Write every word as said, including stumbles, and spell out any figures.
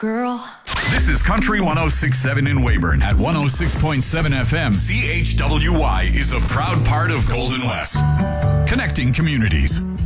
girl. This is Country one oh six point seven in Weyburn at one oh six point seven F M. C H W Y is a proud part of Golden West. Connecting communities.